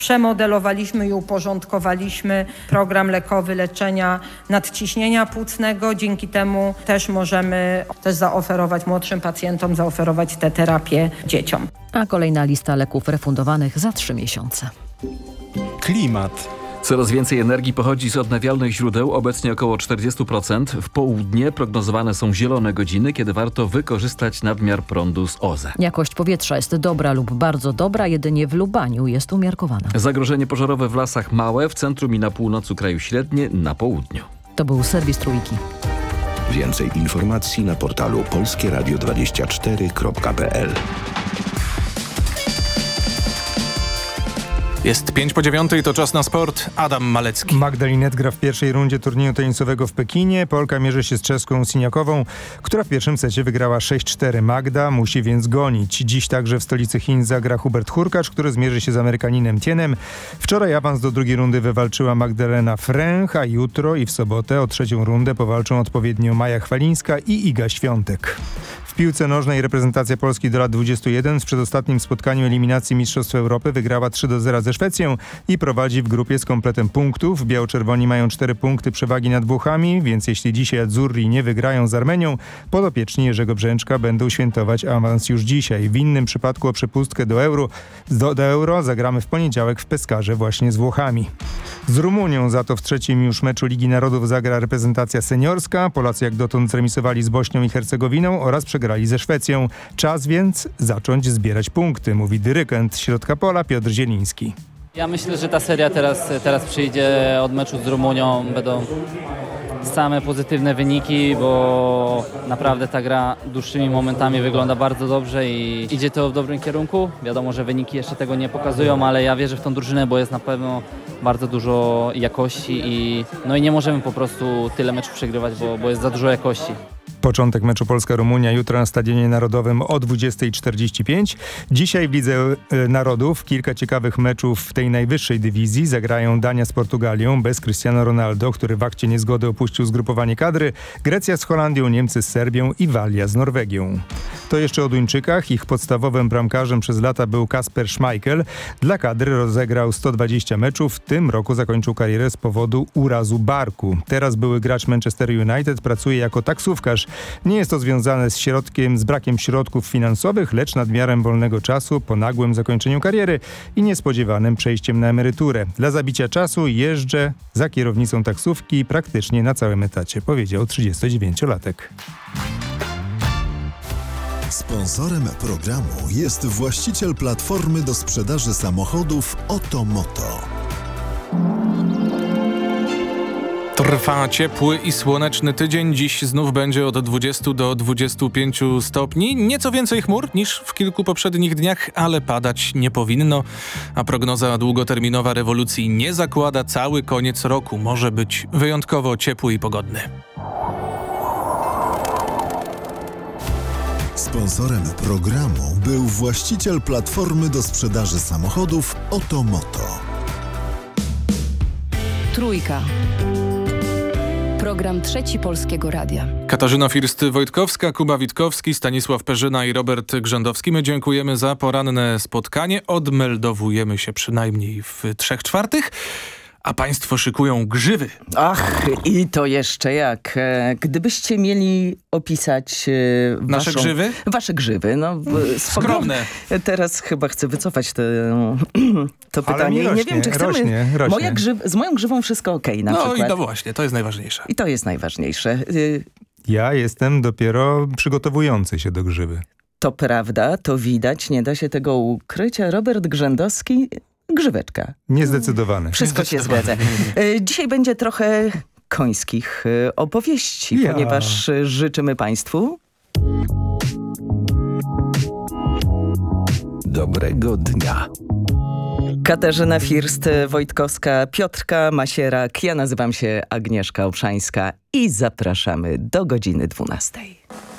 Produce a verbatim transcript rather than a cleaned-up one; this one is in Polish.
Przemodelowaliśmy i uporządkowaliśmy program lekowy leczenia nadciśnienia płucnego. Dzięki temu też możemy też zaoferować młodszym pacjentom, zaoferować tę terapię dzieciom. A kolejna lista leków refundowanych za trzy miesiące. Klimat. Coraz więcej energii pochodzi z odnawialnych źródeł, obecnie około czterdzieści procent. W południe prognozowane są zielone godziny, kiedy warto wykorzystać nadmiar prądu z O Z E. Jakość powietrza jest dobra lub bardzo dobra, jedynie w Lubaniu jest umiarkowana. Zagrożenie pożarowe w lasach małe, w centrum i na północy kraju średnie, na południu. To był serwis Trójki. Więcej informacji na portalu polskie radio dwadzieścia cztery kropka p l. Jest pięć po dziewiątej, to czas na sport. Adam Malecki. Magda Linette gra w pierwszej rundzie turnieju tenisowego w Pekinie. Polka mierzy się z czeską Siniakową, która w pierwszym secie wygrała sześć cztery. Magda musi więc gonić. Dziś także w stolicy Chin zagra Hubert Hurkacz, który zmierzy się z Amerykaninem Tienem. Wczoraj awans do drugiej rundy wywalczyła Magdalena Fręch, a jutro i w sobotę o trzecią rundę powalczą odpowiednio Maja Chwalińska i Iga Świątek. W piłce nożnej reprezentacja Polski do lat dwudziestu jeden w przedostatnim spotkaniu eliminacji Mistrzostw Europy wygrała trzy do zera ze Szwecją i prowadzi w grupie z kompletem punktów. Biało-czerwoni mają cztery punkty przewagi nad Włochami, więc jeśli dzisiaj Azzurri nie wygrają z Armenią, podopieczni Jerzego Brzęczka będą świętować awans już dzisiaj. W innym przypadku o przepustkę do euro, do, do euro zagramy w poniedziałek w Peskarze właśnie z Włochami. Z Rumunią za to w trzecim już meczu Ligi Narodów zagra reprezentacja seniorska. Polacy jak dotąd zremisowali z Bośnią i Hercegowiną oraz przegrali ze Szwecją. Czas więc zacząć zbierać punkty, mówi dyrygent środka pola Piotr Zieliński. Ja myślę, że ta seria teraz, teraz przyjdzie od meczu z Rumunią. Będą same pozytywne wyniki, bo naprawdę ta gra dłuższymi momentami wygląda bardzo dobrze i idzie to w dobrym kierunku. Wiadomo, że wyniki jeszcze tego nie pokazują, ale ja wierzę w tą drużynę, bo jest na pewno bardzo dużo jakości i, no i nie możemy po prostu tyle meczów przegrywać, bo, bo jest za dużo jakości. Początek meczu Polska-Rumunia jutro na Stadionie Narodowym o dwudziestej czterdzieści pięć. Dzisiaj w Lidze Narodów kilka ciekawych meczów w tej najwyższej dywizji. Zagrają Dania z Portugalią bez Cristiano Ronaldo, który w akcie niezgody opuścił zgrupowanie kadry, Grecja z Holandią, Niemcy z Serbią i Walia z Norwegią. To jeszcze o Duńczykach. Ich podstawowym bramkarzem przez lata był Kasper Schmeichel. Dla kadry rozegrał sto dwadzieścia meczów. W tym roku zakończył karierę z powodu urazu barku. Teraz były gracz Manchester United pracuje jako taksówkarz. Nie jest to związane z środkiem, z brakiem środków finansowych, lecz nadmiarem wolnego czasu po nagłym zakończeniu kariery i niespodziewanym przejściem na emeryturę. Dla zabicia czasu jeżdżę za kierownicą taksówki praktycznie na całym etacie, powiedział trzydziestodziewięciolatek. Sponsorem programu jest właściciel platformy do sprzedaży samochodów Otomoto. Trwa ciepły i słoneczny tydzień. Dziś znów będzie od dwudziestu do dwudziestu pięciu stopni. Nieco więcej chmur niż w kilku poprzednich dniach, ale padać nie powinno. A prognoza długoterminowa rewolucji nie zakłada. Cały koniec roku może być wyjątkowo ciepły i pogodny. Sponsorem programu był właściciel platformy do sprzedaży samochodów Otomoto. Trójka. Program Trzeci Polskiego Radia. Katarzyna First-Wojtkowska, Kuba Witkowski, Stanisław Perzyna i Robert Grzędowski. My dziękujemy za poranne spotkanie. Odmeldowujemy się przynajmniej w trzech czwartych. A państwo szykują grzywy. Ach, i to jeszcze jak. Gdybyście mieli opisać waszą, nasze grzywy? Wasze grzywy. No, skromne. Teraz chyba chcę wycofać te, to ale pytanie. rośnie, nie wiem, czy chcemy... Rośnie, rośnie. Moja grzyw, z moją grzywą wszystko okej okay, na no przykład. No i no właśnie, to jest najważniejsze. I to jest najważniejsze. Ja jestem dopiero przygotowujący się do grzywy. To prawda, to widać, nie da się tego ukryć. A Robert Grzędowski... Grzyweczka. Niezdecydowany. Wszystko się zgadza. Dzisiaj będzie trochę końskich opowieści, ja. ponieważ życzymy państwu... Dobrego dnia. Katarzyna First-Wojtkowska, Piotrka Masierak, ja nazywam się Agnieszka Obszańska i zapraszamy do godziny dwunastej.